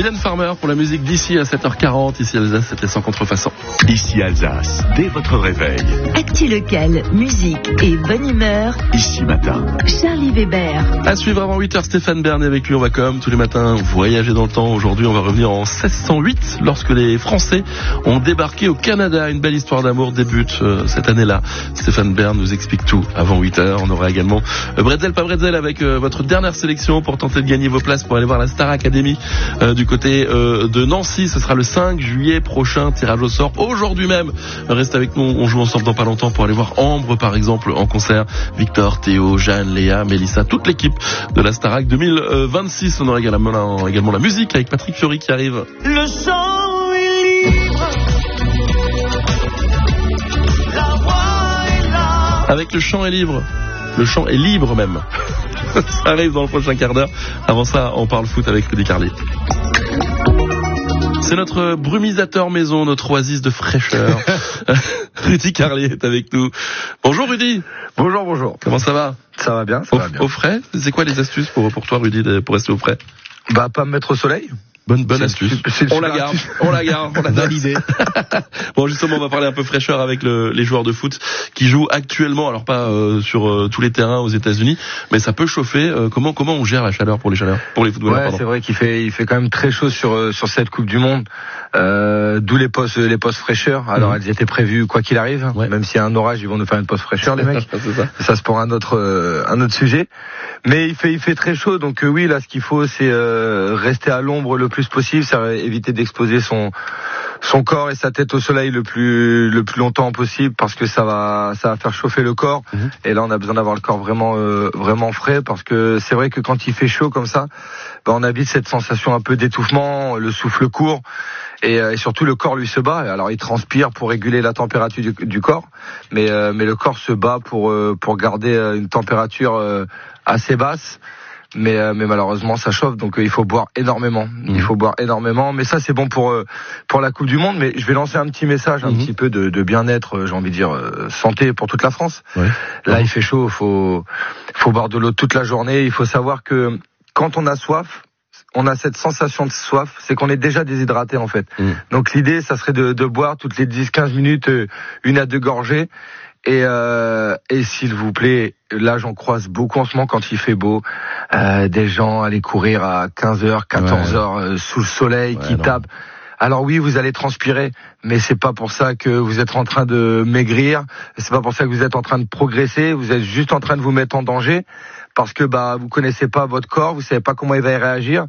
Mylène Farmer pour la musique d'ici à 7h40. Ici Alsace, c'était sans contrefaçon. Ici Alsace, dès votre réveil. Actu local, musique et bonne humeur. Ici matin. Charlie Weber. À suivre avant 8h, Stéphane Bern est avec lui. On va comme tous les matins voyager dans le temps. Aujourd'hui, on va revenir en 1608 lorsque les Français ont débarqué au Canada. Une belle histoire d'amour débute cette année-là. Stéphane Bern nous explique tout avant 8h. On aura également Bretzel pas Bretzel avec votre dernière sélection pour tenter de gagner vos places pour aller voir la Star Academy du côté de Nancy. Ce sera le 5 juillet prochain, tirage au sort aujourd'hui même. Reste avec nous, on joue ensemble dans pas longtemps pour aller voir Ambre par exemple en concert. Victor, Théo, Jeanne, Léa, Mélissa, toute l'équipe de la Starac 2026. On aura également la musique avec Patrick Fiori qui arrive. Le chant est libre, la voix est là. Avec le chant est libre. Le chant est libre même. Ça arrive dans le prochain quart d'heure. Avant ça, on parle foot avec Rudy Carlier. C'est notre brumisateur maison, notre oasis de fraîcheur. Rudy Carlier est avec nous. Bonjour Rudy. Bonjour. Comment ça va? Ça va bien. Au frais? C'est quoi les astuces pour toi Rudy pour rester au frais? Pas me mettre au soleil. Bonne astuce. On la garde. On a validé. Bon, justement, on va parler un peu fraîcheur avec les joueurs de foot qui jouent actuellement, alors pas sur tous les terrains aux États-Unis, mais ça peut chauffer. Comment on gère la chaleur pour les footballeurs? Ouais, c'est vrai qu'il fait quand même très chaud sur cette Coupe du Monde. D'où les postes fraîcheur. Alors elles étaient prévues quoi qu'il arrive, même s'il y a un orage, ils vont nous faire une pause fraîcheur les mecs. Ça c'est pour un autre sujet. Mais il fait très chaud, donc oui, là ce qu'il faut c'est rester à l'ombre le plus possible, c'est éviter d'exposer son corps et sa tête au soleil le plus longtemps possible, parce que ça va faire chauffer le corps. Et là on a besoin d'avoir le corps vraiment frais, parce que c'est vrai que quand il fait chaud comme ça, on a vite cette sensation un peu d'étouffement, le souffle court. Et surtout le corps lui se bat. Alors il transpire pour réguler la température du corps, mais le corps se bat pour garder une température assez basse. Mais malheureusement ça chauffe, donc il faut boire énormément. Mais ça c'est bon pour la Coupe du Monde. Mais je vais lancer un petit message, un petit peu de bien-être, j'ai envie de dire santé pour toute la France. Là il fait chaud, faut boire de l'eau toute la journée. Il faut savoir que quand on a soif, on a cette sensation de soif, c'est qu'on est déjà déshydraté en fait. Donc l'idée, ça serait de boire toutes les 10-15 minutes 1 à 2 gorgées. Et s'il vous plaît, là j'en croise beaucoup en ce moment quand il fait beau, des gens aller courir à 15h, 14h sous le soleil qui tape. Alors oui, vous allez transpirer, mais c'est pas pour ça que vous êtes en train de maigrir, c'est pas pour ça que vous êtes en train de progresser, vous êtes juste en train de vous mettre en danger, parce que vous connaissez pas votre corps, vous savez pas comment il va réagir.